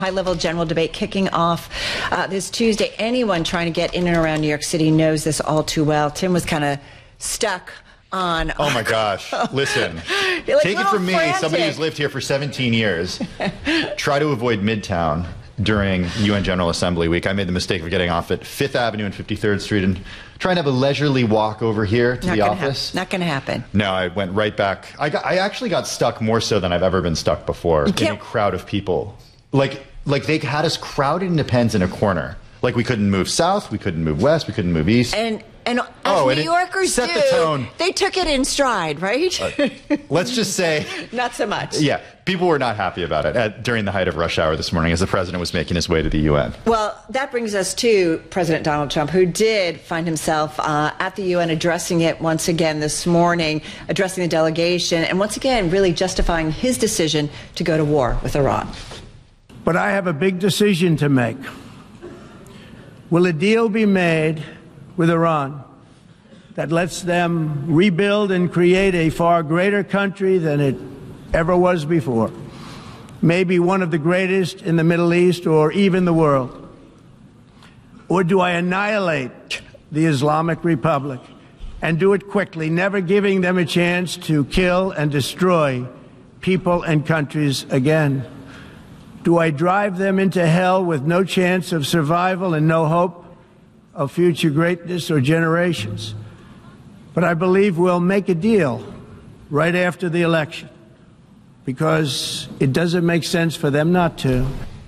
High-level general debate kicking off this Tuesday. Anyone trying to get in and around New York City knows this all too well. Tim was kind of stuck on... Oh, my gosh. Listen, like take it from me, frantic. somebody who's lived here for 17 years. Try to avoid Midtown during UN General Assembly week. I made the mistake of getting off at 5th Avenue and 53rd Street and trying to have a leisurely walk over here to the office. Not going to happen. No, I went right back. I actually got stuck more so than I've ever been stuck before in a crowd of people. Like they had us crowded into pens in a corner. Like we couldn't move south, we couldn't move west, we couldn't move east. And as New Yorkers set the tone. They took it in stride, right? Let's just say... Not so much. Yeah, people were not happy about it during the height of rush hour this morning as the president was making his way to the UN. Well, that brings us to President Donald Trump, who did find himself at the UN addressing it once again this morning, addressing the delegation, and once again really justifying his decision to go to war with Iran. But I have a big decision to make. Will a deal be made with Iran that lets them rebuild and create a far greater country than it ever was before? Maybe one of the greatest in the Middle East or even the world? Or do I annihilate the Islamic Republic and do it quickly, never giving them a chance to kill and destroy people and countries again? Do I drive them into hell with no chance of survival and no hope of future greatness or generations? But I believe we'll make a deal right after the election, because it doesn't make sense for them not to.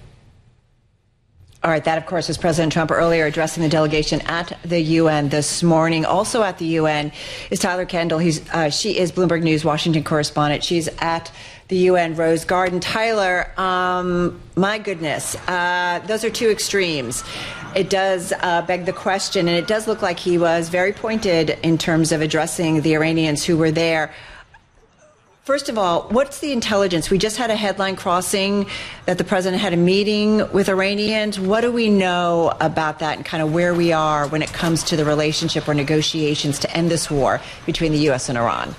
All right, that, of course, was President Trump earlier addressing the delegation at the UN this morning. Also at the UN is Tyler Kendall. She is Bloomberg News Washington correspondent. She's at the UN Rose Garden. Tyler, my goodness, those are two extremes. It does beg the question, and it does look like he was very pointed in terms of addressing the Iranians who were there. First of all, what's the intelligence? We just had a headline crossing that the president had a meeting with Iranians. What do we know about that and kind of where we are when it comes to the relationship or negotiations to end this war between the U.S. and Iran?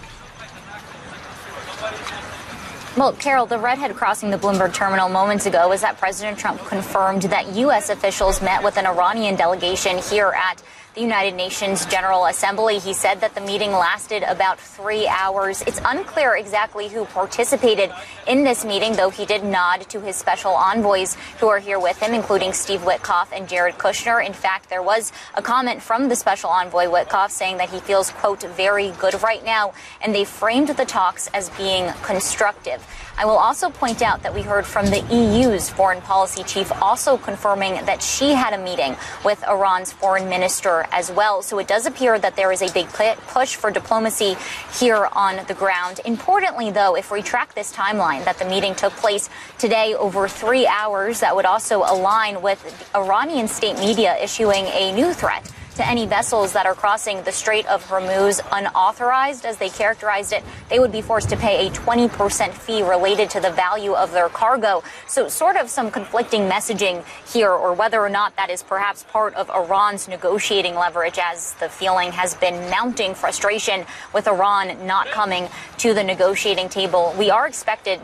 Well, Carol, the redhead crossing the Bloomberg terminal moments ago was that President Trump confirmed that U.S. officials met with an Iranian delegation here at the United Nations General Assembly. He said that the meeting lasted about 3 hours. It's unclear exactly who participated in this meeting, though he did nod to his special envoys who are here with him, including Steve Witkoff and Jared Kushner. In fact, there was a comment from the special envoy Witkoff saying that he feels, quote, very good right now, and they framed the talks as being constructive. I will also point out that we heard from the EU's foreign policy chief also confirming that she had a meeting with Iran's foreign minister as well. So it does appear that there is a big push for diplomacy here on the ground. Importantly, though, if we track this timeline that the meeting took place today over 3 hours, that would also align with Iranian state media issuing a new threat to any vessels that are crossing the Strait of Hormuz unauthorized, as they characterized it. They would be forced to pay a 20% fee related to the value of their cargo. So sort of some conflicting messaging here, or whether or not that is perhaps part of Iran's negotiating leverage, as the feeling has been mounting frustration with Iran not coming to the negotiating table. We are expecting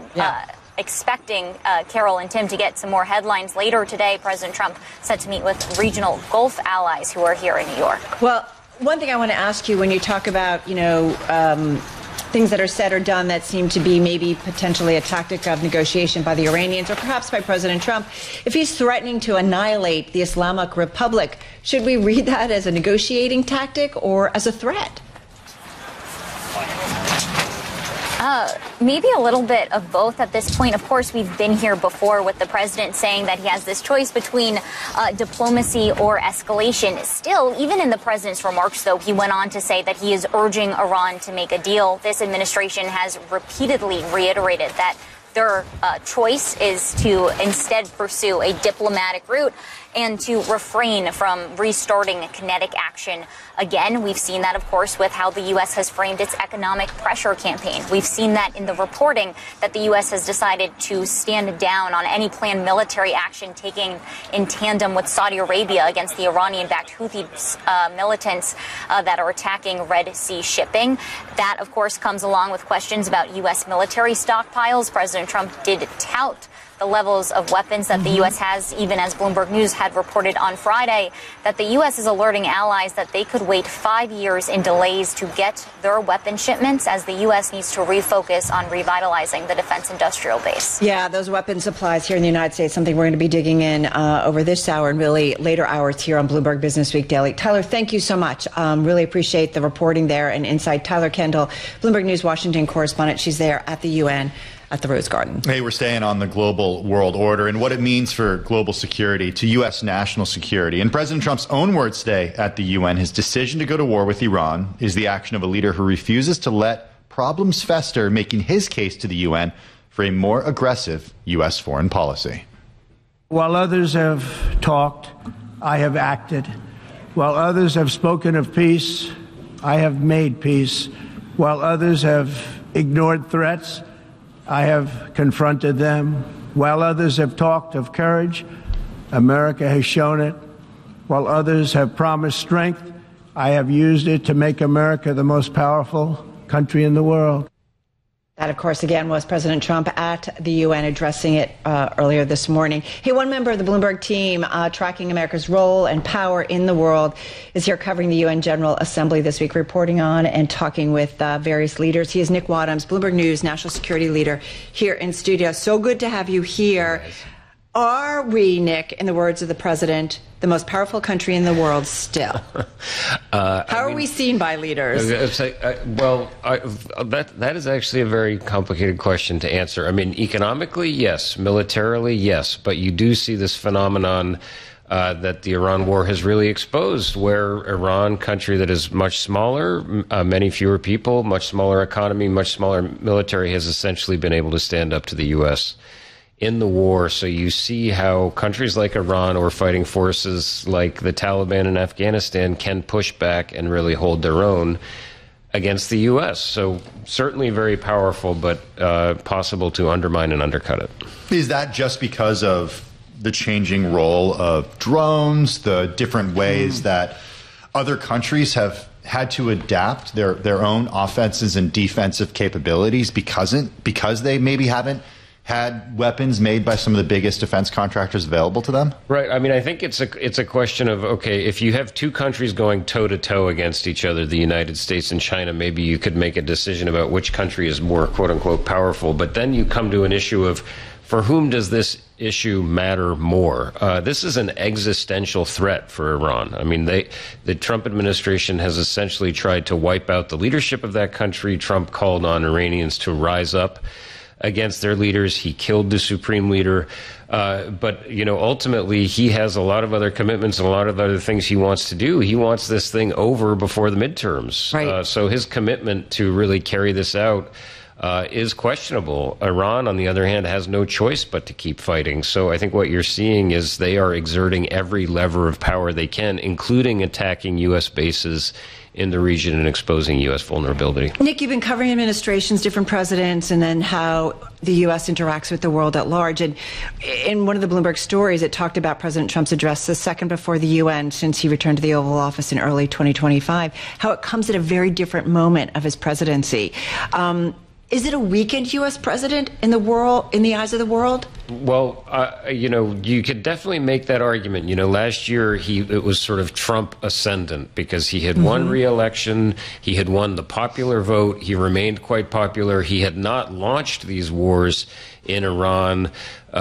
Carol and Tim to get some more headlines later today. President Trump set to meet with regional Gulf allies who are here in New York. Well, one thing I want to ask you when you talk about, things that are said or done that seem to be maybe potentially a tactic of negotiation by the Iranians or perhaps by President Trump, if he's threatening to annihilate the Islamic Republic, should we read that as a negotiating tactic or as a threat? Maybe a little bit of both at this point. Of course, we've been here before with the president saying that he has this choice between diplomacy or escalation. Still, even in the president's remarks, though, he went on to say that he is urging Iran to make a deal. This administration has repeatedly reiterated that their choice is to instead pursue a diplomatic route and to refrain from restarting kinetic action again. We've seen that, of course, with how the U.S. has framed its economic pressure campaign. We've seen that in the reporting that the U.S. has decided to stand down on any planned military action taken in tandem with Saudi Arabia against the Iranian-backed Houthi militants that are attacking Red Sea shipping. That, of course, comes along with questions about U.S. military stockpiles. President Trump did tout the levels of weapons that the U.S. has, even as Bloomberg News had reported on Friday, that the U.S. is alerting allies that they could wait 5 years in delays to get their weapon shipments as the U.S. needs to refocus on revitalizing the defense industrial base. Yeah, those weapon supplies here in the United States, something we're going to be digging in over this hour and really later hours here on Bloomberg Business Week Daily. Tyler, thank you so much. Really appreciate the reporting there and insight. Tyler Kendall, Bloomberg News Washington correspondent. She's there at the UN at the Rose Garden. Hey, we're staying on the global world order and what it means for global security to U.S. national security. In President Trump's own words today at the UN, his decision to go to war with Iran is the action of a leader who refuses to let problems fester, making his case to the UN for a more aggressive U.S. foreign policy. While others have talked, I have acted. While others have spoken of peace, I have made peace. While others have ignored threats, I have confronted them. While others have talked of courage, America has shown it. While others have promised strength, I have used it to make America the most powerful country in the world. That, of course, again, was President Trump at the UN addressing it earlier this morning. Hey, one member of the Bloomberg team tracking America's role and power in the world is here covering the UN General Assembly this week, reporting on and talking with various leaders. He is Nick Wadhams, Bloomberg News national security leader here in studio. So good to have you here. Are we, Nick, in the words of the president, the most powerful country in the world still? How are we seen by leaders? That is actually a very complicated question to answer. I mean, economically, yes. Militarily, yes. But you do see this phenomenon that the Iran war has really exposed, where Iran, country that is much smaller, many fewer people, much smaller economy, much smaller military, has essentially been able to stand up to the U.S. in the war. So you see how countries like Iran or fighting forces like the Taliban in Afghanistan can push back and really hold their own against the U.S. So certainly very powerful, but possible to undermine and undercut it. Is that just because of the changing role of drones, the different ways that other countries have had to adapt their own offenses and defensive capabilities because they maybe haven't had weapons made by some of the biggest defense contractors available to them? Right. I mean, I think it's a question of, okay, if you have two countries going toe-to-toe against each other, the United States and China, maybe you could make a decision about which country is more, quote-unquote, powerful. But then you come to an issue of, for whom does this issue matter more? This is an existential threat for Iran. I mean, the Trump administration has essentially tried to wipe out the leadership of that country. Trump called on Iranians to rise up against their leaders. He killed the supreme leader. But, ultimately, he has a lot of other commitments and a lot of other things he wants to do. He wants this thing over before the midterms. Right. So his commitment to really carry this out is questionable. Iran, on the other hand, has no choice but to keep fighting. So I think what you're seeing is they are exerting every lever of power they can, including attacking U.S. bases in the region and exposing U.S. vulnerability. Nick, you've been covering administrations, different presidents, and then how the U.S. interacts with the world at large. And in one of the Bloomberg stories, it talked about President Trump's address the second before the UN since he returned to the Oval Office in early 2025, how it comes at a very different moment of his presidency. Is it a weakened U.S. president in the world, in the eyes of the world? Well, you could definitely make that argument. Last year it was sort of Trump ascendant because he had won re-election. He had won the popular vote. He remained quite popular. He had not launched these wars in Iran.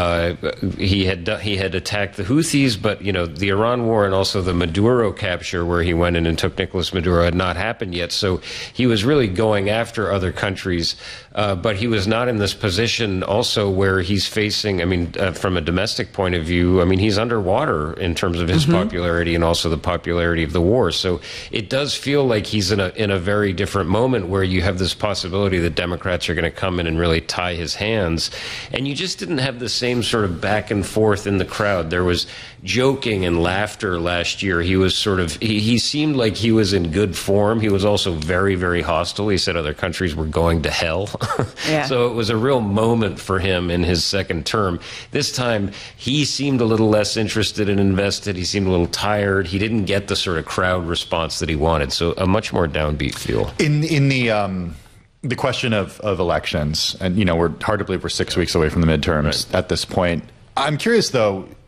He had attacked the Houthis, but the Iran war and also the Maduro capture, where he went in and took Nicolas Maduro, had not happened yet. So he was really going after other countries, but he was not in this position also where he's facing. I mean, from a domestic point of view, I mean, he's underwater in terms of his popularity and also the popularity of the war. So it does feel like he's in a very different moment where you have this possibility that Democrats are going to come in and really tie his hands. And you just didn't have the same sort of back and forth in the crowd. There was joking and laughter last year. He was he seemed like he was in good form. He was also very, very hostile. He said other countries were going to hell. Yeah. So it was a real moment for him in his second term. This time, he seemed a little less interested and invested. He seemed a little tired. He didn't get the sort of crowd response that he wanted. So a much more downbeat feel. the question of elections, and we're hard to believe we're 6 weeks away from the midterms at this point. I'm curious, though.